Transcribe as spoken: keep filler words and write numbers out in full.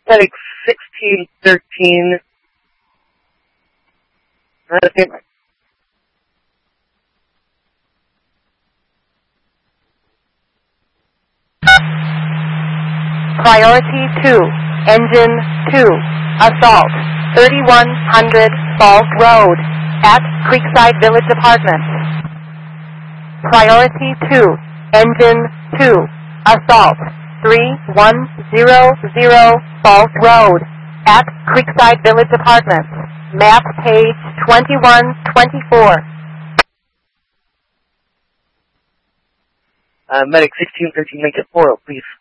Medic sixteen thirteen. Okay. Priority two, Engine two, Assault, thirty-one hundred Falls Road, at Creekside Village Apartments. Priority two, Engine two, Assault, three one zero zero Falls Road, at Creekside Village Apartments. Map page twenty-one twenty-four. Uh, Medic sixteen thirteen, make it four oh, please.